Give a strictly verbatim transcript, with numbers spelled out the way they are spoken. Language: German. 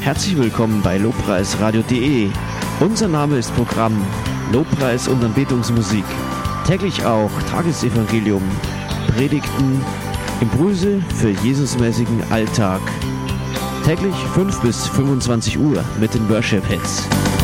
Herzlich willkommen bei lobpreisradio punkt de. Unser Name ist Programm Lobpreis und Anbetungsmusik. Täglich auch Tagesevangelium, Predigten, Impulse für Jesusmäßigen Alltag. Täglich fünf bis fünfundzwanzig Uhr mit den Worship Hits.